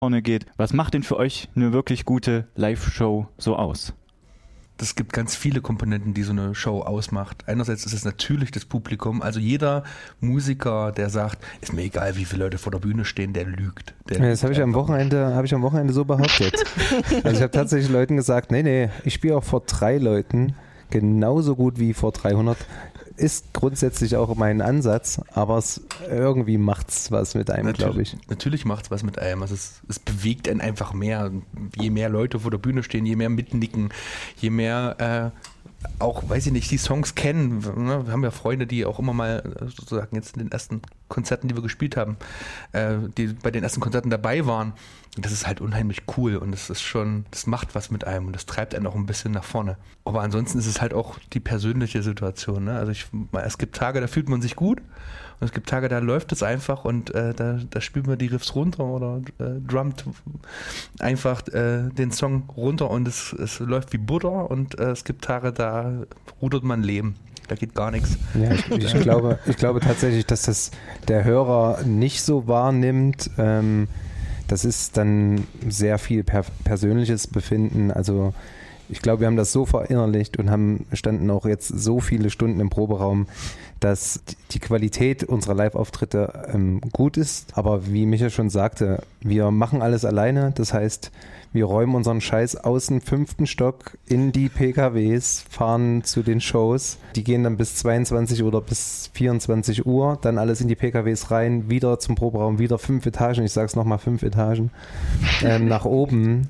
vorne geht. Was macht denn für euch eine wirklich gute Live-Show so aus? Es gibt ganz viele Komponenten, die so eine Show ausmacht. Einerseits ist es natürlich das Publikum. Also jeder Musiker, der sagt, ist mir egal, wie viele Leute vor der Bühne stehen, der lügt. Das habe ich am Wochenende so behauptet. Also ich habe tatsächlich Leuten gesagt, nee, ich spiele auch vor 3 Leuten genauso gut wie vor 300. Ist grundsätzlich auch mein Ansatz, aber irgendwie macht es was mit einem, glaube ich. Natürlich macht es was mit einem. Also es bewegt einen einfach mehr. Je mehr Leute vor der Bühne stehen, je mehr mitnicken, je mehr auch, weiß ich nicht, die Songs kennen. Ne? Wir haben ja Freunde, die auch immer mal sozusagen jetzt in den ersten Konzerten, die wir gespielt haben, die bei den ersten Konzerten dabei waren. Und das ist halt unheimlich cool und das macht was mit einem und das treibt einen auch ein bisschen nach vorne. Aber ansonsten ist es halt auch die persönliche Situation. Ne? Also es gibt Tage, da fühlt man sich gut und es gibt Tage, da läuft es einfach und da spielt man die Riffs runter oder drummt einfach den Song runter und es läuft wie Butter und es gibt Tage, da rudert man Leben. Da geht gar nichts. Ja, ich glaube tatsächlich, dass das der Hörer nicht so wahrnimmt. Das ist dann sehr viel persönliches Befinden. Also ich glaube, wir haben das so verinnerlicht und standen auch jetzt so viele Stunden im Proberaum, dass die Qualität unserer Live-Auftritte gut ist. Aber wie Micha schon sagte, wir machen alles alleine. Das heißt, wir räumen unseren Scheiß aus dem 5. Stock in die PKWs, fahren zu den Shows. Die gehen dann bis 22 oder bis 24 Uhr, dann alles in die PKWs rein, wieder zum Proberaum, wieder 5 Etagen, ich sag's nochmal 5 Etagen, nach oben.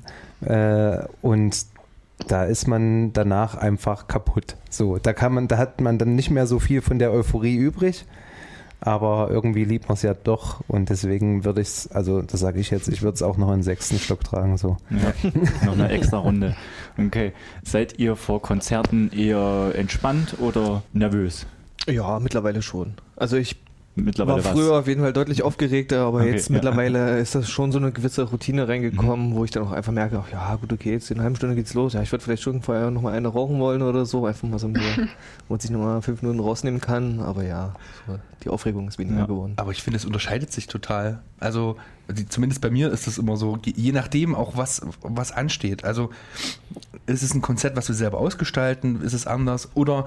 Und da ist man danach einfach kaputt. So, da hat man dann nicht mehr so viel von der Euphorie übrig. Aber irgendwie liebt man es ja doch und deswegen würde ich es, also das sage ich jetzt, ich würde es auch noch in den 6. Stock tragen. So. Ja, noch eine extra Runde. Okay. Seid ihr vor Konzerten eher entspannt oder nervös? Ja, mittlerweile schon. Also ich war früher auf jeden Fall deutlich aufgeregter, aber jetzt mittlerweile ist das schon so eine gewisse Routine reingekommen, wo ich dann auch einfach merke, ach ja gut, okay, jetzt in einer halben Stunde geht's los. Ja, ich würde vielleicht schon vorher nochmal eine rauchen wollen oder so, einfach mal so, wo man sich nochmal 5 Minuten rausnehmen kann, aber ja, so, die Aufregung ist weniger geworden. Aber ich finde, es unterscheidet sich total. Also zumindest bei mir ist das immer so, je nachdem auch was ansteht. Also ist es ein Konzert, was wir selber ausgestalten, ist es anders oder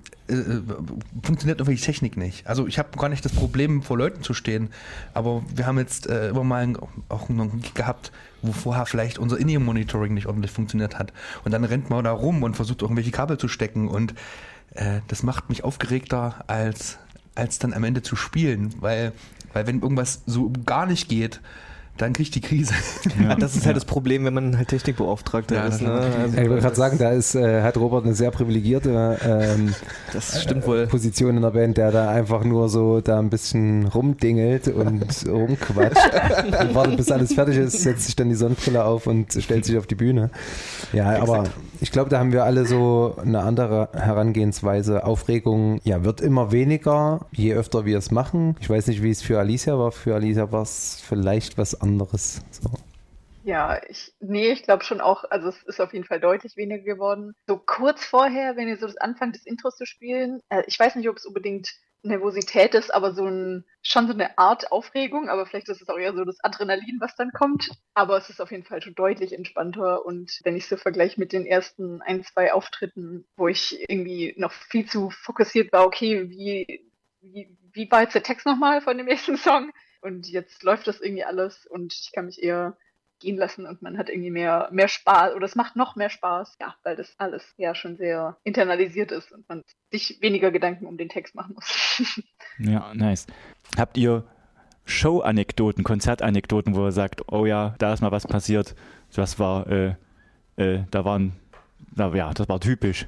funktioniert irgendwie die Technik nicht. Also ich habe gar nicht das Problem, vor Leuten zu stehen, aber wir haben jetzt immer mal auch einen Gig gehabt, wo vorher vielleicht unser In-Ear-Monitoring nicht ordentlich funktioniert hat. Und dann rennt man da rum und versucht irgendwelche Kabel zu stecken und das macht mich aufgeregter, als dann am Ende zu spielen, weil wenn irgendwas so gar nicht geht, dann kriege ich die Krise. Ja, das ist halt das Problem, wenn man halt Technikbeauftragter ist. Ne? Also ich wollte gerade sagen, hat Robert eine sehr privilegierte das stimmt wohl. Position in der Band, der da einfach nur so da ein bisschen rumdingelt und rumquatscht und wartet, bis alles fertig ist, setzt sich dann die Sonnenbrille auf und stellt sich auf die Bühne. Ja, exakt. Aber ich glaube, da haben wir alle so eine andere Herangehensweise. Aufregung wird immer weniger, je öfter wir es machen. Ich weiß nicht, wie es für Alicia war. Für Alicia war es vielleicht was anderes. So. Ja, ich glaube schon auch, also es ist auf jeden Fall deutlich weniger geworden. So kurz vorher, wenn ihr so das anfangt, das Intros zu spielen, ich weiß nicht, ob es unbedingt Nervosität ist, aber schon so eine Art Aufregung, aber vielleicht ist es auch eher so das Adrenalin, was dann kommt. Aber es ist auf jeden Fall schon deutlich entspannter und wenn ich so vergleiche mit den ersten 1, 2 Auftritten, wo ich irgendwie noch viel zu fokussiert war, okay, wie war jetzt der Text nochmal von dem nächsten Song? Und jetzt läuft das irgendwie alles und ich kann mich eher gehen lassen und man hat irgendwie mehr Spaß oder es macht noch mehr Spaß, ja, weil das alles ja schon sehr internalisiert ist und man sich weniger Gedanken um den Text machen muss. Ja, nice. Habt ihr Show-Anekdoten, Konzertanekdoten, wo ihr sagt, oh ja, da ist mal was passiert, das war, das war typisch.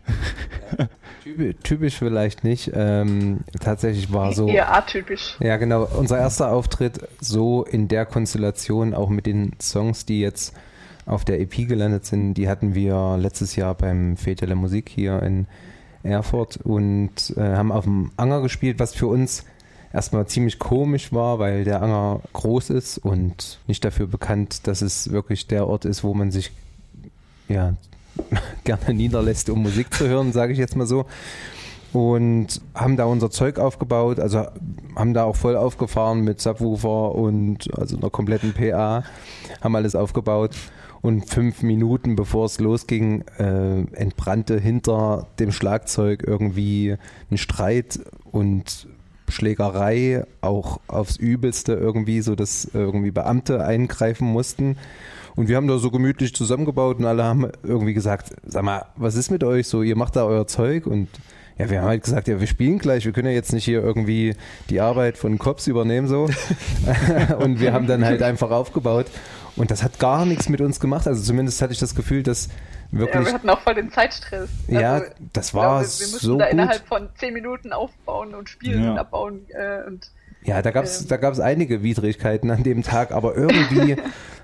Typisch vielleicht nicht. Tatsächlich war so. Eher atypisch. Ja, genau. Unser erster Auftritt so in der Konstellation, auch mit den Songs, die jetzt auf der EP gelandet sind, die hatten wir letztes Jahr beim Fete der Musik hier in Erfurt und haben auf dem Anger gespielt, was für uns erstmal ziemlich komisch war, weil der Anger groß ist und nicht dafür bekannt, dass es wirklich der Ort ist, wo man sich gerne niederlässt, um Musik zu hören, sage ich jetzt mal so. und haben da unser Zeug aufgebaut, also haben da auch voll aufgefahren mit Subwoofer und also einer kompletten PA, haben alles aufgebaut. Und 5 Minuten bevor es losging, entbrannte hinter dem Schlagzeug irgendwie ein Streit und Schlägerei, auch aufs Übelste irgendwie, so dass irgendwie Beamte eingreifen mussten. Und wir haben da so gemütlich zusammengebaut und alle haben irgendwie gesagt, sag mal, was ist mit euch so, ihr macht da euer Zeug? Und ja, wir haben halt gesagt, ja, wir spielen gleich, wir können ja jetzt nicht hier irgendwie die Arbeit von Cops übernehmen so. Und wir haben dann halt einfach aufgebaut. Und das hat gar nichts mit uns gemacht. Also zumindest hatte ich das Gefühl, dass wirklich... Ja, wir hatten auch voll den Zeitstress. Ja, das war wir mussten so da gut. Innerhalb von 10 Minuten aufbauen und spielen und abbauen. Und ja, da gab's einige Widrigkeiten an dem Tag, aber irgendwie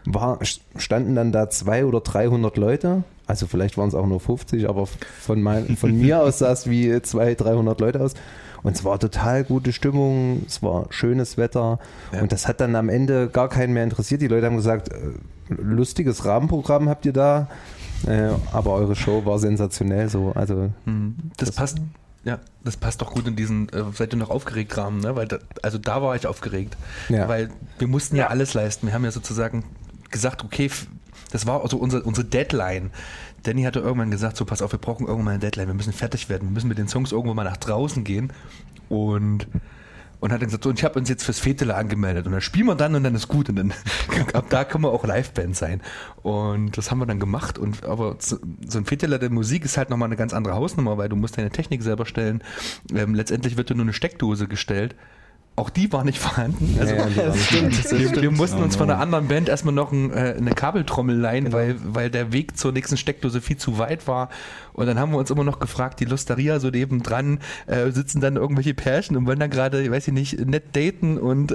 standen dann da 200 oder 300 Leute. Also vielleicht waren es auch nur 50, aber von mir aus sah es wie 200, 300 Leute aus. Und es war total gute Stimmung, es war schönes Wetter und das hat dann am Ende gar keinen mehr interessiert. Die Leute haben gesagt, lustiges Rahmenprogramm habt ihr da, aber eure Show war sensationell so. Also das passt. Ja, das passt doch gut in diesen, seid ihr noch aufgeregt Rahmen, ne? Weil da war ich aufgeregt, weil wir mussten ja alles leisten. Wir haben ja sozusagen gesagt, okay, das war also unsere Deadline. Danny hatte irgendwann gesagt, so pass auf, wir brauchen irgendwann mal eine Deadline, wir müssen fertig werden, wir müssen mit den Songs irgendwann mal nach draußen gehen und hat dann gesagt, so, und ich habe uns jetzt fürs Fetele angemeldet und dann spielen wir dann und dann ist gut und dann ab da können wir auch Liveband sein und das haben wir dann gemacht aber so ein Fetele der Musik ist halt nochmal eine ganz andere Hausnummer, weil du musst deine Technik selber stellen, letztendlich wird dir nur eine Steckdose gestellt. Auch die war nicht vorhanden. Also wir mussten uns von einer anderen Band erstmal noch eine Kabeltrommel leihen, weil der Weg zur nächsten Steckdose viel zu weit war. Und dann haben wir uns immer noch gefragt, die Losteria so nebendran, sitzen dann irgendwelche Pärchen und wollen dann gerade, weiß ich nicht, nett daten und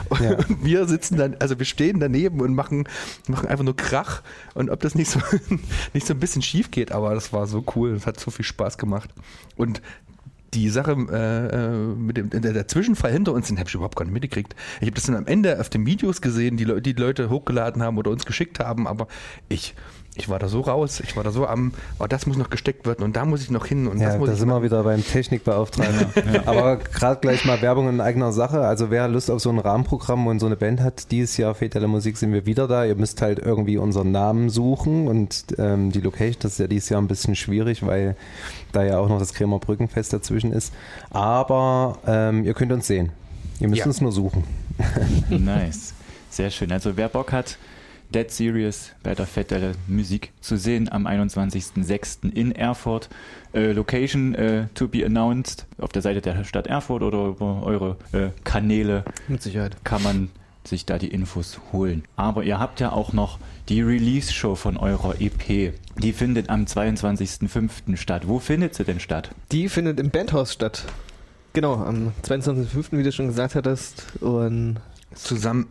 wir sitzen dann, also wir stehen daneben und machen einfach nur Krach und ob das nicht so ein bisschen schief geht, aber das war so cool, das hat so viel Spaß gemacht. Und die Sache mit der Zwischenfall hinter uns, den habe ich überhaupt gar nicht mitgekriegt. Ich habe das dann am Ende auf den Videos gesehen, die Leute hochgeladen haben oder uns geschickt haben, aber ich war da so raus, ich war da so das muss noch gesteckt werden und da muss ich noch hin. Und ja, da sind wir wieder beim Technikbeauftragten. Aber gerade gleich mal Werbung in eigener Sache. Also wer Lust auf so ein Rahmenprogramm und so eine Band hat, dieses Jahr Fetele Musik sind wir wieder da. Ihr müsst halt irgendwie unseren Namen suchen und die Location, das ist ja dieses Jahr ein bisschen schwierig, weil da ja auch noch das Kremer Brückenfest dazwischen ist. Aber ihr könnt uns sehen. Ihr müsst uns nur suchen. Nice. Sehr schön. Also wer Bock hat, Dead Serious bei der Fetele Musik zu sehen am 21.06. in Erfurt. Location to be announced auf der Seite der Stadt Erfurt oder über eure Kanäle. Mit Sicherheit. Kann man sich da die Infos holen. Aber ihr habt ja auch noch die Release-Show von eurer EP. Die findet am 22.05. statt. Wo findet sie denn statt? Die findet im Bandhaus statt. Genau, am 22.05., wie du schon gesagt hattest. Und zusammen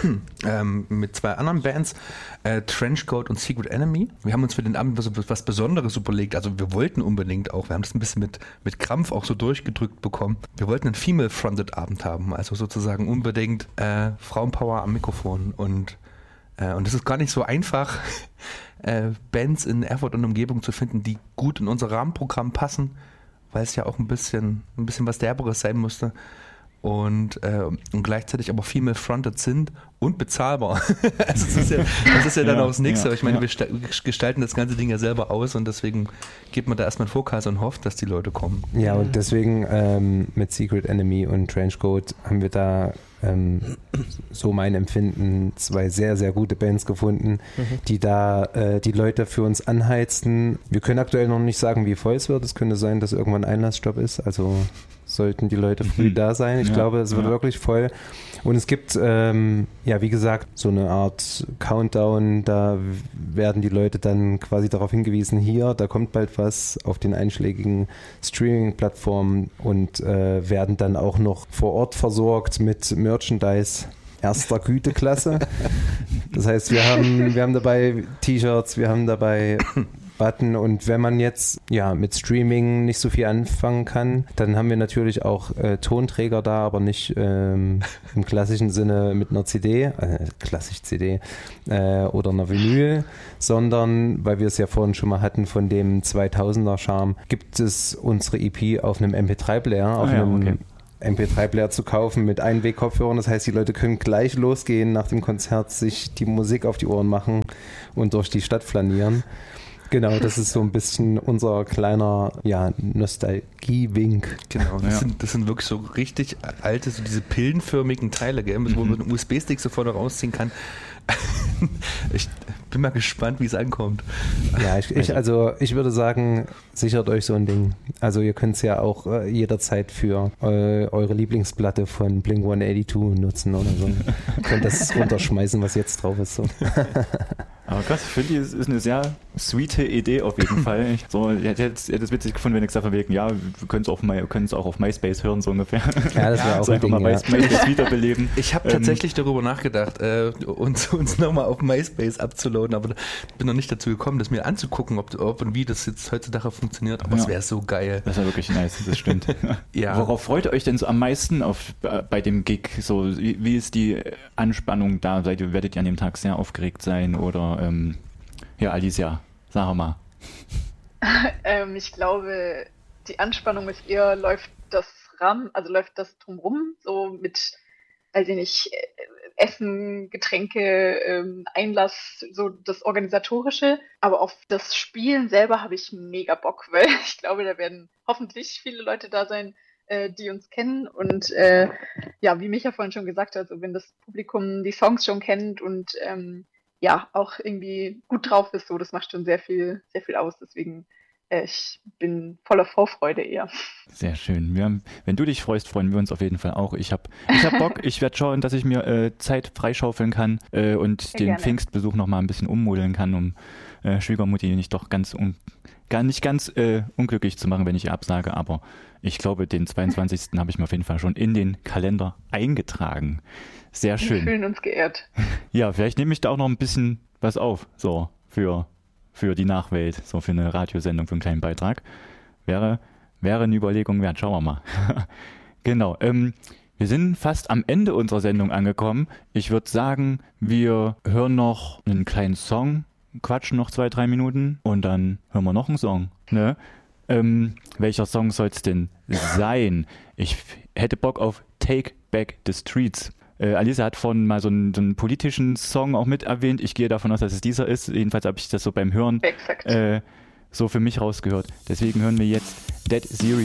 mit 2 anderen Bands, Trenchcoat und Secret Enemy. Wir haben uns für den Abend was Besonderes überlegt. Also wir wollten unbedingt auch, wir haben das ein bisschen mit Krampf auch so durchgedrückt bekommen. Wir wollten einen Female-Fronted Abend haben, also sozusagen unbedingt Frauenpower am Mikrofon. Und es ist gar nicht so einfach, Bands in Erfurt und Umgebung zu finden, die gut in unser Rahmenprogramm passen, weil es ja auch ein bisschen was Derberes sein musste. Und gleichzeitig aber female-fronted sind und bezahlbar. Also das ist ja dann auch das Nächste. Ich meine, wir gestalten das ganze Ding ja selber aus und deswegen gibt man da erstmal einen Fokus und hofft, dass die Leute kommen. Ja, und deswegen mit Secret Enemy und Trenchcoat haben wir da so mein Empfinden 2 sehr, sehr gute Bands gefunden, die da die Leute für uns anheizten. Wir können aktuell noch nicht sagen, wie voll es wird. Es könnte sein, dass irgendwann Einlassstopp ist. Also sollten die Leute früh da sein. Ich glaube, es wird wirklich voll. Und es gibt, wie gesagt, so eine Art Countdown. Da werden die Leute dann quasi darauf hingewiesen, da kommt bald was auf den einschlägigen Streaming-Plattformen und werden dann auch noch vor Ort versorgt mit Merchandise erster Güteklasse. Das heißt, wir haben dabei T-Shirts, wir haben dabei Button. Und wenn man jetzt mit Streaming nicht so viel anfangen kann, dann haben wir natürlich auch Tonträger da, aber nicht im klassischen Sinne mit einer CD, klassisch CD oder einer Vinyl, sondern, weil wir es ja vorhin schon mal hatten, von dem 2000er Charme, gibt es unsere EP auf einem MP3-Player, MP3-Player zu kaufen mit Einweg-Kopfhörern. Das heißt, die Leute können gleich losgehen nach dem Konzert, sich die Musik auf die Ohren machen und durch die Stadt flanieren. Genau, das ist so ein bisschen unser kleiner Nostalgie-Wink. Genau, das sind wirklich so richtig alte, so diese pillenförmigen Teile, gell, wo man einen USB-Stick so vorne rausziehen kann. Ich bin mal gespannt, wie es ankommt. Ja, ich würde sagen, sichert euch so ein Ding. Also ihr könnt es ja auch jederzeit für eure Lieblingsplatte von Blink-182 nutzen oder so. Ihr könnt das runterschmeißen, was jetzt drauf ist. So. Aber krass, ich finde, es ist eine sehr sweete Idee auf jeden Fall. Ich hätte es witzig gefunden, wenn ich gesagt habe, wir können es auch auf MySpace hören, so ungefähr. Ja, das wäre auch ein Ding, mal MySpace wiederbeleben. Ich habe tatsächlich darüber nachgedacht, uns nochmal auf MySpace abzuladen, aber bin noch nicht dazu gekommen, das mir anzugucken, ob und wie das jetzt heutzutage funktioniert. Aber es wäre so geil. Das wäre wirklich nice, das stimmt. Ja. Worauf freut ihr euch denn so am meisten bei dem Gig? So, wie ist die Anspannung da? Werdet ihr an dem Tag sehr aufgeregt sein oder Alicia, sag mal. Ich glaube, die Anspannung ist eher, läuft das drumrum, so mit, weiß ich nicht, Essen, Getränke, Einlass, so das Organisatorische. Aber auf das Spielen selber habe ich mega Bock, weil ich glaube, da werden hoffentlich viele Leute da sein, die uns kennen. Und wie Micha vorhin schon gesagt hat, also wenn das Publikum die Songs schon kennt und auch irgendwie gut drauf ist, so, das macht schon sehr viel aus. Deswegen, ich bin voller Vorfreude eher. Sehr schön. Wenn du dich freust, freuen wir uns auf jeden Fall auch. Ich hab Bock. Ich werde schauen, dass ich mir Zeit freischaufeln kann und sehr den gerne. Pfingstbesuch noch mal ein bisschen ummodeln kann, um Schwiegermutti nicht ganz unglücklich zu machen, wenn ich ihr absage. Aber ich glaube, den 22. habe ich mir auf jeden Fall schon in den Kalender eingetragen. Sehr schön. Wir fühlen uns geehrt. Ja, vielleicht nehme ich da auch noch ein bisschen was auf, so für die Nachwelt, so für eine Radiosendung, für einen kleinen Beitrag. Wäre eine Überlegung wert, schauen wir mal. Genau, wir sind fast am Ende unserer Sendung angekommen. Ich würde sagen, wir hören noch einen kleinen Song, quatschen noch 2-3 Minuten und dann hören wir noch einen Song. Ne? Welcher Song soll es denn sein? Ich hätte Bock auf Take Back the Streets. Alicia hat vorhin mal so einen politischen Song auch mit erwähnt. Ich gehe davon aus, dass es dieser ist. Jedenfalls habe ich das so beim Hören so für mich rausgehört. Deswegen hören wir jetzt Dead Serious.